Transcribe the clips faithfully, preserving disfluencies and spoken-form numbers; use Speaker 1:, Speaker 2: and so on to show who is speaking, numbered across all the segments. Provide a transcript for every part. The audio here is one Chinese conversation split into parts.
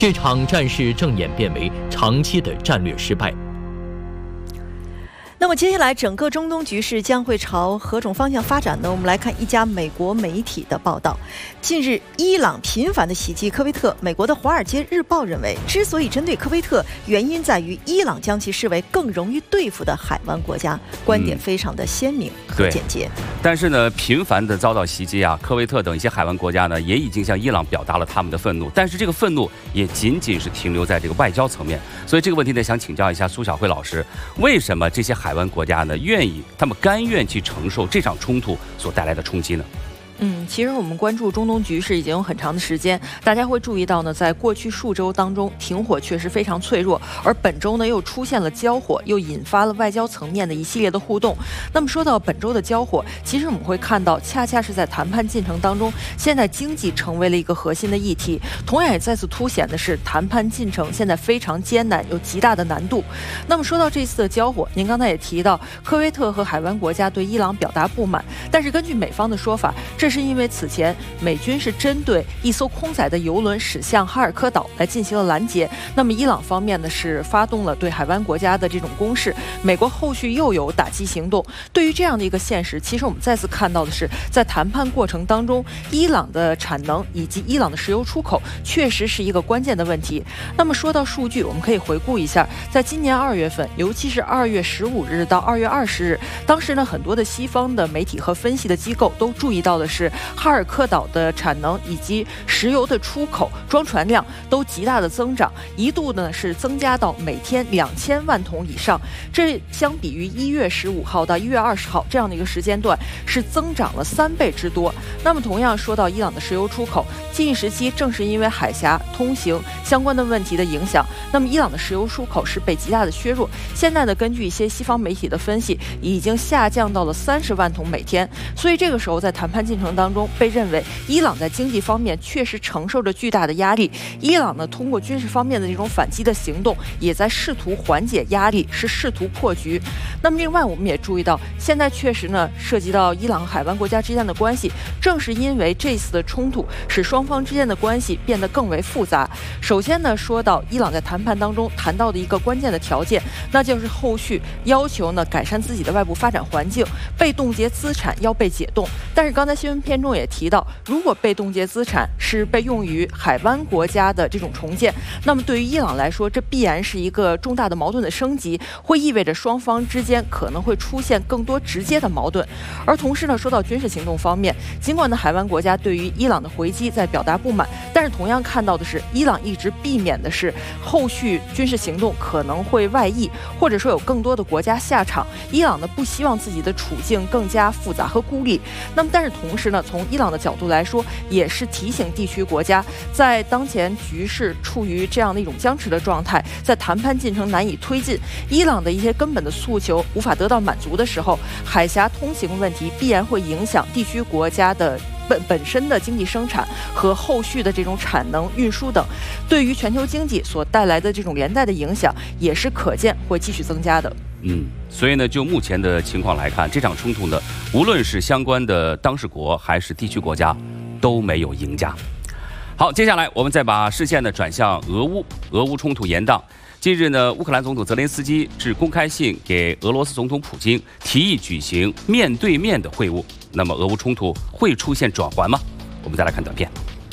Speaker 1: 这场战事正演变为长期的战略失败。
Speaker 2: 那么接下来整个中东局势将会朝何种方向发展呢？我们来看一家美国媒体的报道。近日，伊朗频繁的袭击科威特，美国的《华尔街日报》认为，之所以针对科威特，原因在于伊朗将其视为更容易对付的海湾国家，观点非常的鲜明和简洁。
Speaker 3: 嗯、但是呢，频繁的遭到袭击啊，科威特等一些海湾国家呢，也已经向伊朗表达了他们的愤怒，但是这个愤怒也仅仅是停留在这个外交层面。所以这个问题呢，想请教一下苏晓慧老师，为什么这些海湾国家呢，愿意他们甘愿去承受这场冲突所带来的冲击呢？
Speaker 4: 嗯，其实我们关注中东局势已经有很长的时间，大家会注意到呢，在过去数周当中，停火确实非常脆弱，而本周呢又出现了交火，又引发了外交层面的一系列的互动。那么说到本周的交火，其实我们会看到，恰恰是在谈判进程当中，现在经济成为了一个核心的议题，同样也再次凸显的是谈判进程现在非常艰难，有极大的难度。那么说到这次的交火，您刚才也提到，科威特和海湾国家对伊朗表达不满，但是根据美方的说法，这是因为此前美军是针对一艘空载的油轮驶向哈尔科岛来进行了拦截，那么伊朗方面呢是发动了对海湾国家的这种攻势，美国后续又有打击行动。对于这样的一个现实，其实我们再次看到的是，在谈判过程当中，伊朗的产能以及伊朗的石油出口确实是一个关键的问题。那么说到数据，我们可以回顾一下，在今年二月份，尤其是二月十五日到二月二十日，当时呢很多的西方的媒体和分析的机构都注意到的是，哈尔科岛的产能以及石油的出口装船量都极大的增长，一度呢是增加到每天两千万桶以上。这相比于一月十五号到一月二十号这样的一个时间段，是增长了三倍之多。那么同样说到伊朗的石油出口，近一时期正是因为海峡通行相关的问题的影响，那么伊朗的石油出口是被极大的削弱。现在呢，根据一些西方媒体的分析，已经下降到了三十万桶每天。所以这个时候在谈判进程当中，被认为伊朗在经济方面确实承受着巨大的压力。伊朗呢，通过军事方面的这种反击的行动，也在试图缓解压力，是试图破局。那么另外，我们也注意到，现在确实呢，涉及到伊朗和海湾国家之间的关系，正是因为这次的冲突，使双方之间的关系变得更为复杂。首先呢，说到伊朗在谈判当中谈到的一个关键的条件，那就是后续要求呢改善自己的外部发展环境，被冻结资产要被解冻。但是刚才新闻片中也提到，如果被冻结资产是被用于海湾国家的这种重建，那么对于伊朗来说，这必然是一个重大的矛盾的升级，会意味着双方之间可能会出现更多直接的矛盾。而同时呢，说到军事行动方面，尽管呢海湾国家对于伊朗的回击在表达不满，但是同样看到的是，伊朗一直避免的是后续军事行动可能会外溢，或者说有更多的国家下场。伊朗呢不希望自己的处境更加复杂和孤立。那么但是同时呢，从伊朗的角度来说，也是提醒地区国家，在当前局势处于这样的一种僵持的状态，在谈判进程难以推进，伊朗的一些根本的诉求无法得到满足的时候，海峡通行问题必然会影响地区国家的本本身的经济生产和后续的这种产能运输等，对于全球经济所带来的这种连带的影响，也是可见会继续增加的。
Speaker 3: 嗯，所以呢，就目前的情况来看，这场冲突呢，无论是相关的当事国还是地区国家，都没有赢家。好，接下来我们再把视线呢转向俄乌，俄乌冲突延宕。近日呢，乌克兰总统泽连斯基致公开信给俄罗斯总统普京，提议举行面对面的会晤。那么，俄乌冲突会出现转圜吗？我们再来看短片。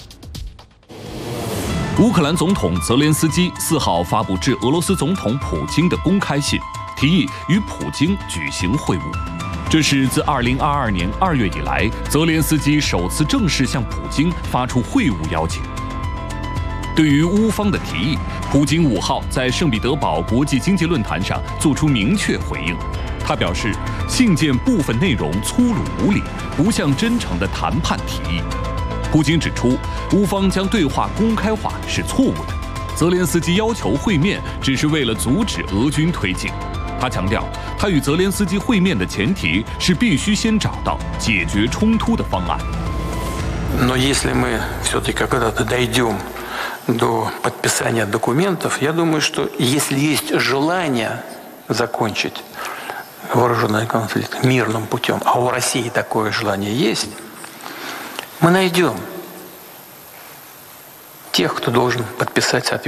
Speaker 5: 乌克兰总统泽连斯基四号发布致俄罗斯总统普京的公开信，提议与普京举行会晤。这是自二零二二年二月以来，泽连斯基首次正式向普京发出会晤邀请。对于乌方的提议，普京五号在圣彼得堡国际经济论坛上作出明确回应。他表示，信件部分内容粗鲁无礼，不像真诚的谈判提议。普京指出，乌方将对话公开化是错误的。泽连斯基要求会面，只是为了阻止俄军推进。他强调，他与泽连斯基会面的前提是必须先找到解决冲突的方案。
Speaker 6: Но если мы все-таки когда-то дойдем до подписания документов, я думаю, что если есть желание закончить вооруженный конфликт мирным путем, а у России такое желание есть, мы найдем тех, кто должен подписать